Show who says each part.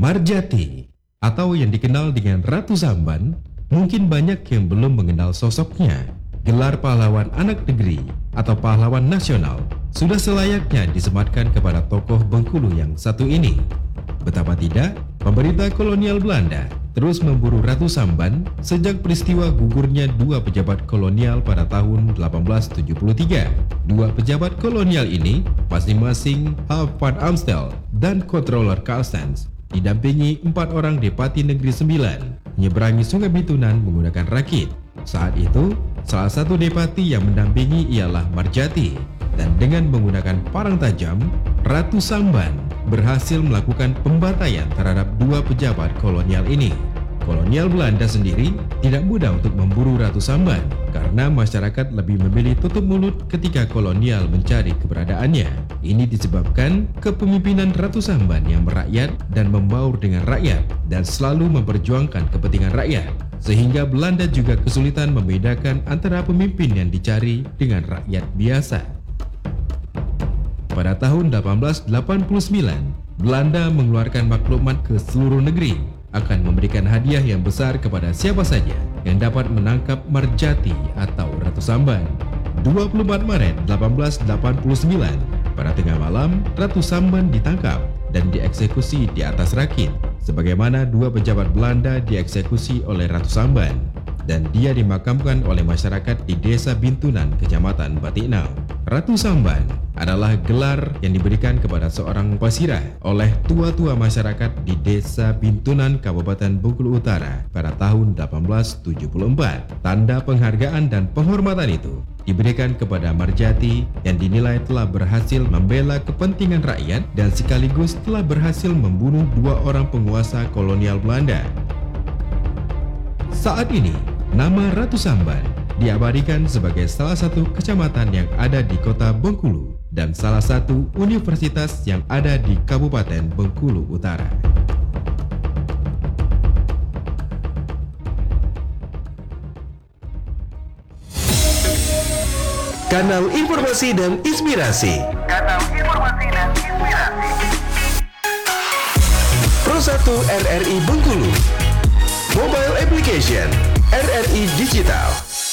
Speaker 1: Marjati, atau yang dikenal dengan Ratu Samban, mungkin banyak yang belum mengenal sosoknya. Gelar pahlawan anak negeri atau pahlawan nasional sudah selayaknya disematkan kepada tokoh Bengkulu yang satu ini. Betapa tidak, pemerintah kolonial Belanda terus memburu Ratu Samban sejak peristiwa gugurnya dua pejabat kolonial pada tahun 1873. Dua pejabat kolonial ini, masing-masing Half van Amstel dan Controller Carstens, didampingi 4 orang Depati Negeri 9 menyeberangi Sungai Bitunan menggunakan rakit. Saat itu, salah satu Depati yang mendampingi ialah Marjati, dan dengan menggunakan parang tajam, Ratu Samban berhasil melakukan pembantaian terhadap dua pejabat kolonial ini. Kolonial Belanda sendiri tidak mudah untuk memburu Ratu Samban karena masyarakat lebih memilih tutup mulut ketika kolonial mencari keberadaannya. Ini disebabkan kepemimpinan Ratu Samban yang merakyat dan membaur dengan rakyat dan selalu memperjuangkan kepentingan rakyat, sehingga Belanda juga kesulitan membedakan antara pemimpin yang dicari dengan rakyat biasa. Pada tahun 1889, Belanda mengeluarkan maklumat ke seluruh negeri akan memberikan hadiah yang besar kepada siapa saja yang dapat menangkap Marjati atau Ratu Samban. 24 Maret 1889, pada tengah malam, Ratu Samban ditangkap dan dieksekusi di atas rakit, sebagaimana dua pejabat Belanda dieksekusi oleh Ratu Samban, dan dia dimakamkan oleh masyarakat di Desa Bintunan, Kecamatan Batiknau. Ratu Samban adalah gelar yang diberikan kepada seorang pasirah oleh tua-tua masyarakat di Desa Bintunan, Kabupaten Bengkulu Utara pada tahun 1874. Tanda penghargaan dan penghormatan itu diberikan kepada Marjati yang dinilai telah berhasil membela kepentingan rakyat dan sekaligus telah berhasil membunuh dua orang penguasa kolonial Belanda. Saat ini, nama Ratu Samban diabadikan sebagai salah satu kecamatan yang ada di kota Bengkulu dan salah satu universitas yang ada di Kabupaten Bengkulu Utara.
Speaker 2: Kanal Informasi dan Inspirasi. Pro 1 RRI Bengkulu. Mobile Application RRI Digital.